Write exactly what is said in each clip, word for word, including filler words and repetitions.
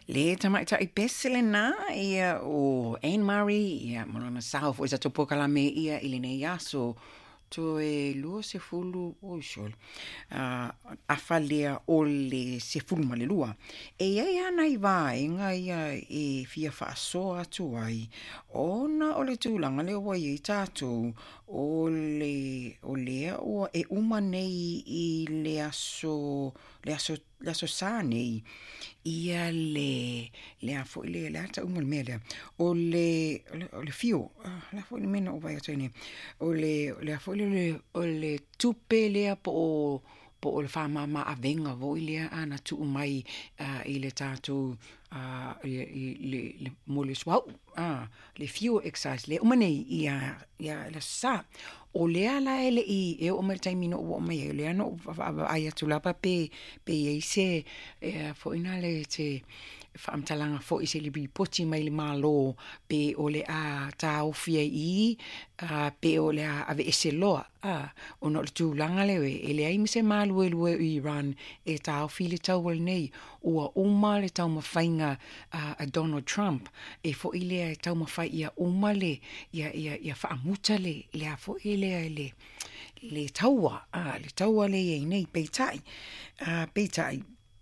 Le tamaita I pesele na ia o Anne-Marie ia malona sao fo isa topoka la me ia ilene yaso to e lua se fulu o sol uh, a falea o le se fulu ma le lua e ia ana i va inga ia e fia fa so atu ai ona o le tūlanga le wa i tātou o le o lea o e uma nei i le aso le aso le aso sa nei ia le le a fo le le ata unga le mele o le o le fio la fo le mena o vai atene o le le a fo le o le tupe le po o po o le fa mama a venga vo ile ana tu mai uh, i le tatu uh, i le le mo le swau ah le fio exercise le umane ia ia la sa o le ala ele i e o mai taimino o mai le no ai tu la pa pe pe e se e fo ina le te famtalanga fo i se li bi poti mai le malo pe o le a ta o fie i a pe o le a ave ese loa a o no tu langa le e le ai mi se malu e lue i Iran e ta o fili tau wal nei o o ma le tau mafainga a, a Donald Trump e fo i le tau mafai ia o ma le ia ia ia fa amuta le le a fo i le le le taua a le taua le e nei peitai a peitai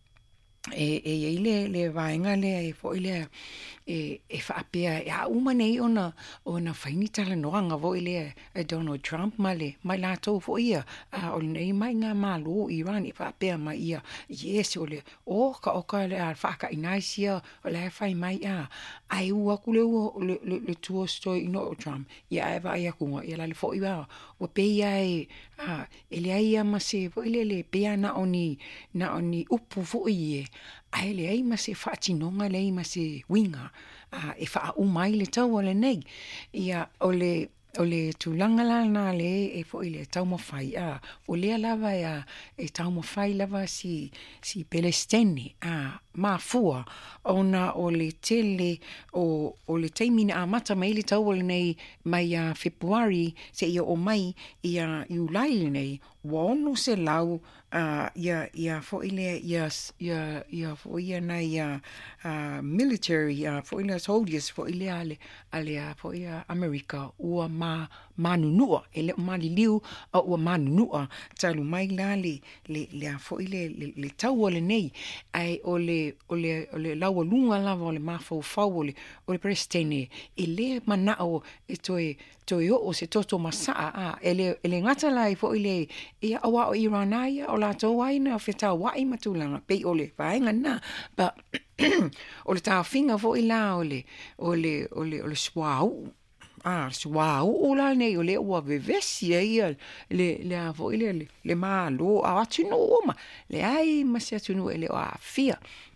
e e e le le vainga le e fo ile e e fa apea ya uma nei ona ona fainita le noanga vo ile e Donald Trump male mai la to fo ia a o nei mai nga malo Iran e fa apea mai ia yes ole o ka o ka le a fa ka inaisia o le fa mai a ai u ku le le le tuo sto no Trump ya eva ia ku ia la le fo ia o pe ia e a ele ia ma se fo ile le pe na oni na oni upu fo ie ai le ai ma se whaatinonga le ai ma se winga uh, e wha o mai le tau o le nei ia o le o le tūlanga la na le e fo i le tau mawhai a o lea lava e, e tau mawhai lava si si Palestine a ma fua ona o le tele o o le teimina a mata mai le tau o le nei mai a Februari se ia o mai ia iulai le nei wa ono se lau uh, ia ia fo i le ia ia ia fo ia na ia uh, military uh, fo i le soldiers fo i le ale ale a fo ia America ua ma manunua ele mali liu a ua manunua talu mai la le le le fo i le le, le tau o le nei ai o le o le o le laua lunga lava o le mafau fau o le o le prestene e le manao e toe toe o se toto masaa a ele ele ngata lai fo i le ia awa o Iranaia o la to waina feta wai matulanga pe o le vaenga na ba o le ta finga fo i la o le o le o le o le swau ah swau o la nei o le o vevesi ia le le fo i le le malo a tunu ma le ai ma se tunu ele o afia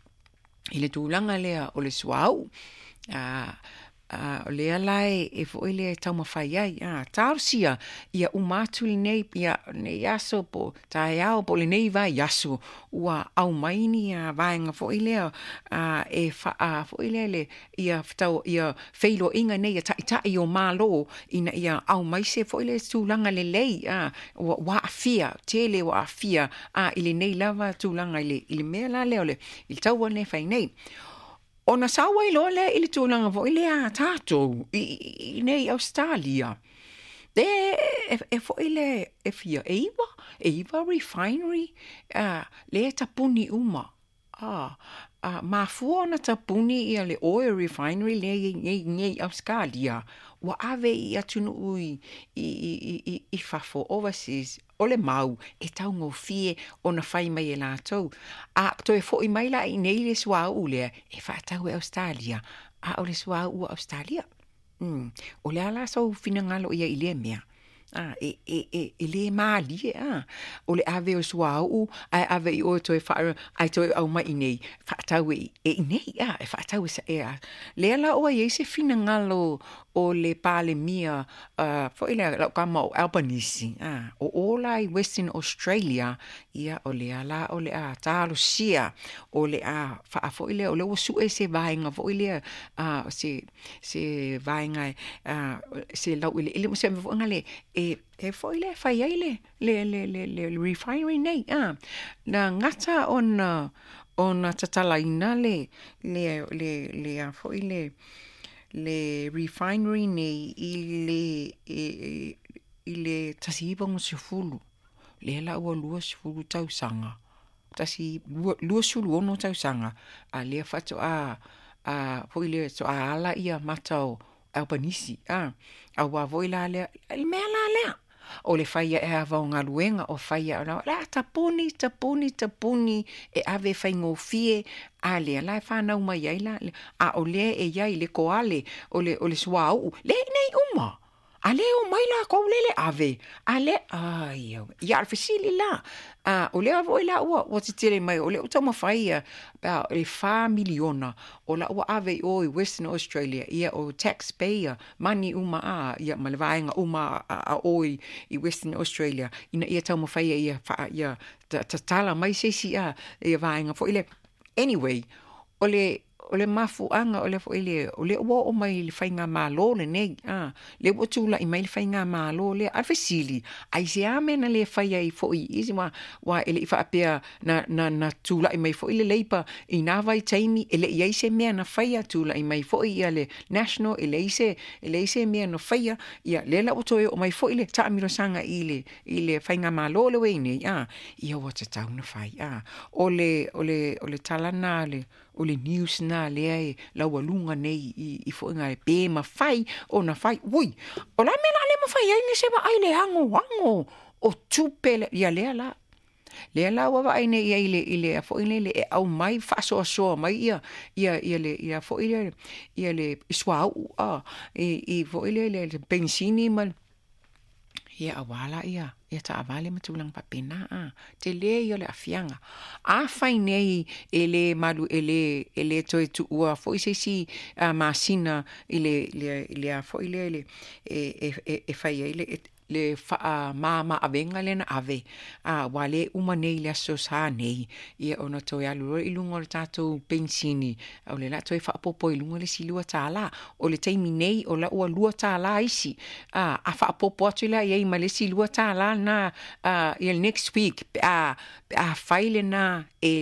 ile tulanga le o le swau ah Uh, o lea lai e fo ile tau mawhai ai ah, tausia ia umatu li nei ia ne yaso po ta iao po le nei vai yaso ua au maini a vaenga fo ile uh, e fa uh, fo ile le ia tau ia feilo inga nei ta ita i o malo ina ia au mai se fo ile tulanga le lei ah, wa, wa afia tele wa afia ah, ile nei lava tulanga ile ile mea la leo le il tau wa ne fai nei ona sawa i lole ili tūlanga vo ili a tātou i, i nei Australia. De e, e fo ile e fia eiva, eiva refinery, uh, le tapuni uma. Ah, uh, ma fuona tapuni i le oil refinery le nei nei Australia. Wa ave i atunu ui i, i, i, i fafo overseas. O le mau e tau ngō fie o na whai mai e lātou. A to e fo i mai la i nei le sua ule e whaatau e Australia. A o le sua ua Australia. Mm. O le ala sau fina ngalo ia i le mea. Ah, e, e, e, e le maali, ah. O le ave o sua u, ai ave i o to e wha, ai to e au mai nei, whaatau e, e nei, ah, e whaatau e sa e a. Le ala o e se fina ngalo o le pale mia, uh, fo ile lau kama o Albanese, ah, o ola i Western Australia, ia o le ala o le a talo sia, o le a, wha fo ile o le o su e se vaenga, fo ile, ah, se, se vaenga, ah, se lau ile, ile mo se me fo ngale, e e foi le fai ai le le le le le refinery nei ah na ngata on ona tatala ina le le le le a fo le le refinery nei i le i, i le tasiba mo sefulu le la ua lua sefulu tausanga tasi lua, lua sulu ono tausanga a le fatu a a fo le so a ala ia matao Albanese a a wa voila le le mela le o le faia e ava o ngaluenga o faia ona la tapuni tapuni tapuni e ave faingo fie a le la fa na uma ia la a o le e ia le koale o le o le swau le nei uma ale o mai la ko le le ave ale ai ia al fasili la a o le avo la o o titire mai o le o tama faia ba le fa miliona o la o ave o i Western Australia ia o taxpayer mani uma a ia malvainga uma a o i Western Australia ina ia tama faia ia fa ia tatala mai se si a ia vainga fo ile anyway o le o le mafu anga o le fo ile o le o mai le fainga malo le nei ah le o tula i mai le fainga malo le alfesili ai se amena le faia i fo i isi wa wa ele fa apia na na na tula i mai fo ile leipa i na vai taimi ele i se me na faia tula i mai fo i le national ele se ele se me na faia ia le la o toe o mai fo ile ta miro sanga ile ile fainga malo le we nei ah ia o ta tauna fai ah o le o le o le talana le o le news na le ai la walunga nei i, i fo nga pe ma fai o na fai ui o la mena le ma fai ai ni se ba ai le ango ango o tupele ya le la le la wa ai nei ai le ile fo ile le au mai fa so so mai ia ia ia le ia fo ile ia le swa a i i fo ile le benzini mal ia awala ia ia ta avale matulang papena a te le yo le afianga a fai nei ele malu ele ele toi tu ua foi se si a masina ile le le a foi le e e e fai ele le fa mama avenga le na ave a wale uma nei le so sa nei ia ona to ya lu i lungo tato pensini o le la to fa popo i lungo le silua tala o le taimi nei o la ua lua tala isi a a fa popo atu la ia i ma le silua tala na a il next week a a faile na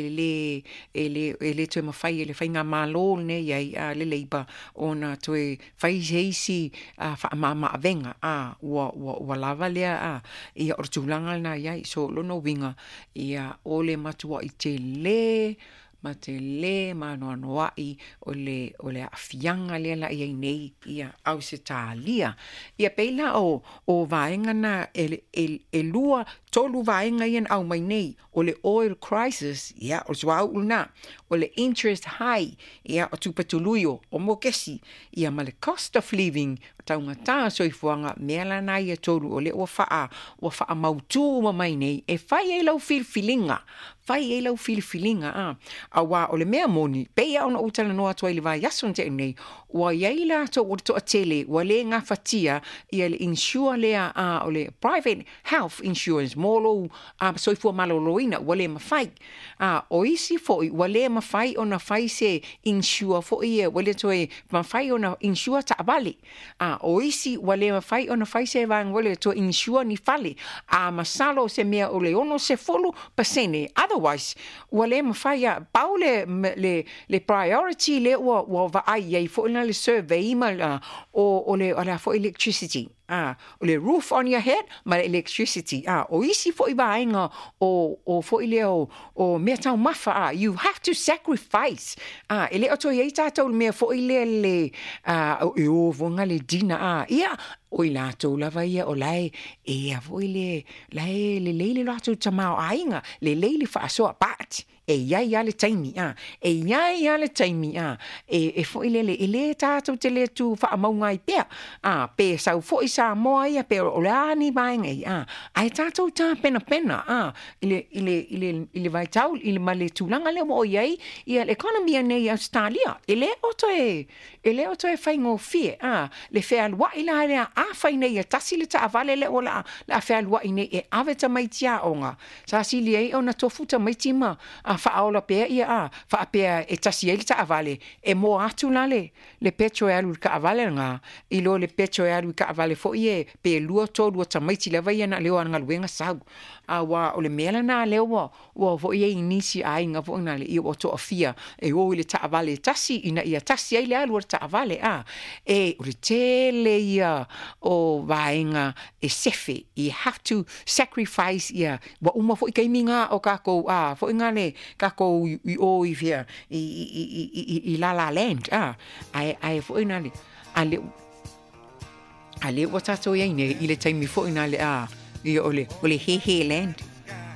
ele ele ele to ma fai ele fai nga malo ne ia a le leiba ona to fai heisi a fa mama avenga a wa wa lava lea a ia ortulanga na ia so lo no winga ia ole matua i te le ma te le ma no no ai ole ole afianga le la ia nei ia au se talia ia peila o o vaenga na el el elua tolu vaenga ia au mai nei ole oil crisis ia o swa una ole interest high ia o tupatuluio o mokesi ia ma le cost of living taunga ta so i fuanga mela na ia tolu ole o faa o faa mautu ma mai nei e fai e lau fil filinga fai e lau fil filinga a awa ole mea moni pe ia ona utala no atu ile vai yason te nei wa yaila to o to atele wa le nga fatia ia le insure le a ole private health insurance molo a so i fu maloloina wa le mafai a o isi fo wa le mafai ona fai se insure fo ia wa le to e mafai ona insure ta vale a o isi wa le mafai ona fai se van wa le to insure ni fale a masalo se mea ole ono se folo pasene otherwise wa le mafai a paule le le priority le wa wa va ai ai fo na le survey ma o o le ala fo electricity ah o le roof on your head ma electricity ah o isi fo i vaenga o o fo ile o o me tau mafa ah you have to sacrifice ah ele o to ye tato me fo ile le ah o o vonga le dina ah ia o ila to la vai o lai e a fo ile lai le le le to tamao ainga le le fa so pat e ia ia le taimi ah e ia ia le taimi ah e e fo ile le ele tato te le tu fa maunga i pe ah pe sa fo i sa moa ia pe o la ni vai ngai ah ai tato ta pena pena ah ile ile ile ile vai tau ile male tulanga le mo ia ia l'economia nei Australia ele o to e ele o to e fai ngo fie ah le fe al wa ila le a fai nei tasi le ta vale le ola la fe al wa nei e aveta mai tia onga sa si le ona to futa mai tima a whaaola pēr ia a, wha pēr e tasi e le ta avale, e mo atu la le, le petro e alu ka avale ngā, i lo le petro e alu ka avale fo ie, pe lua tō lua tamaiti lewa ia na leo anga luenga sau, a wa o le mela na leo wa, wa fo ie inisi a inga fo ina le ia o to afia, e o le ta avale tasi, ina ia tasi ai le alu ta avale a, e o le tele ia o vaenga e sefe, you have to sacrifice ia, wa uma fo i kaiminga o kako a, fo inga le kako i o i fia, i, i, i, i, i la la land, a, ai, ai fo ina le, a le, a le o tato ia ine, i le taimi fo ina le a, i o le, o le he he land.